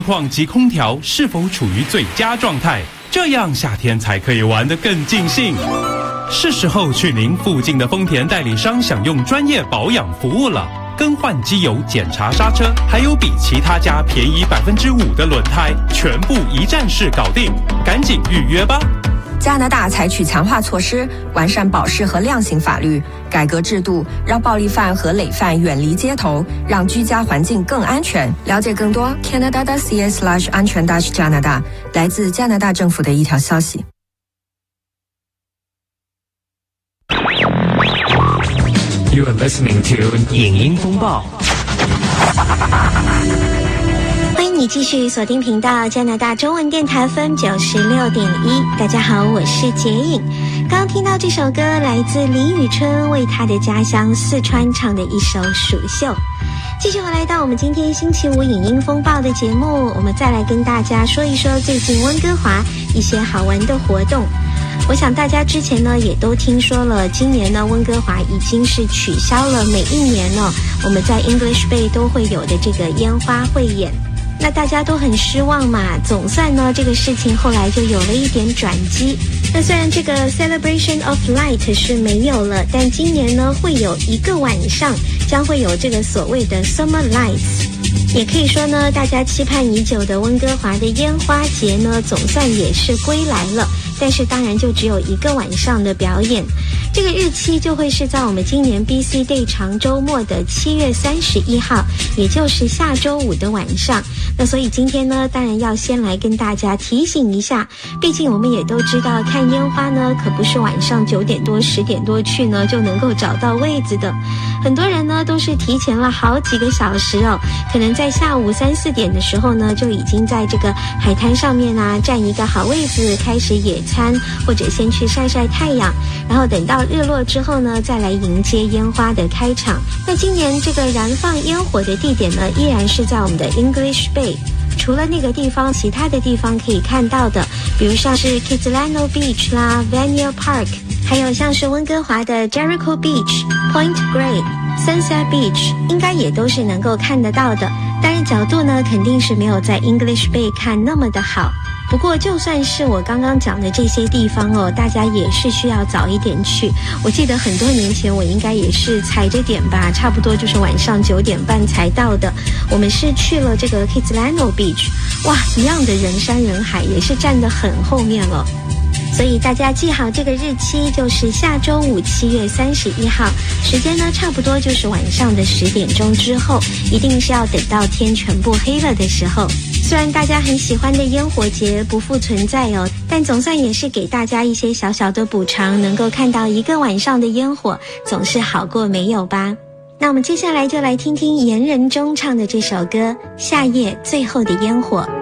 况及空调是否处于最佳状态，这样夏天才可以玩得更尽兴。是时候去您附近的丰田代理商享用专业保养服务了，更换机油、检查刹车，还有比其他家便宜5%的轮胎，全部一站式搞定，赶紧预约吧。 加拿大采取强化措施，完善保释和量刑法律，改革制度，让暴力犯和累犯远离街头，让居家环境更安全。了解更多 Canada.ca/安全-加拿大，来自加拿大政府的一条消息。 You are listening to 影音风暴。 欢迎你继续锁定频道加拿大中文电台FM 96.1。大家好，我是洁颖。刚听到这首歌来自李宇春为她的家乡四川唱的一首《蜀绣》。继续回来到我们今天星期五影音风暴的节目，我们再来跟大家说一说最近温哥华一些好玩的活动。我想大家之前呢也都听说了，今年呢温哥华已经是取消了每一年呢我们在 English Bay 都会有的这个烟花汇演。那大家都很失望嘛，总算呢这个事情后来就有了一点转机。那虽然这个 Celebration of Light 是没有了，但今年呢会有一个晚上将会有这个所谓的 Summer Lights， 也可以说呢大家期盼已久的温哥华的烟花节呢总算也是归来了，但是当然就只有一个晚上的表演。这个日期就会是在我们今年 BC Day 长周末的7月31号，也就是下周五的晚上。那所以今天呢当然要先来跟大家提醒一下，毕竟我们也都知道看烟花呢可不是晚上9点多10点多去呢就能够找到位子的，很多人呢都是提前了好几个小时哦，可能在下午3、4点的时候呢就已经在这个海滩上面啊占一个好位子开始野餐，或者先去晒晒太阳，然后等到日落之后呢再来迎接烟花的开场。那今年这个燃放烟火的地点呢依然是在我们的 English Bay， 除了那个地方其他的地方可以看到的，比如像是 Kitsilano Beach 啦 Vanier Park， 还有像是温哥华的 Jericho Beach、Point Grey、Sunset Beach 应该也都是能够看得到的，但是角度呢肯定是没有在 English Bay 看那么的好。不过就算是我刚刚讲的这些地方哦，大家也是需要早一点去。我记得很多年前我应该也是踩着点吧，差不多就是晚上9点半才到的。我们是去了这个 Kitsilano Beach， 哇，一样的人山人海，也是站得很后面了。所以大家记好这个日期，就是下周五7月31号，时间呢差不多就是晚上的10点钟之后，一定是要等到天全部黑了的时候。虽然大家很喜欢的烟火节不复存在哦，但总算也是给大家一些小小的补偿，能够看到一个晚上的烟火，总是好过没有吧。那我们接下来就来听听严仁中唱的这首歌《夏夜最后的烟火》。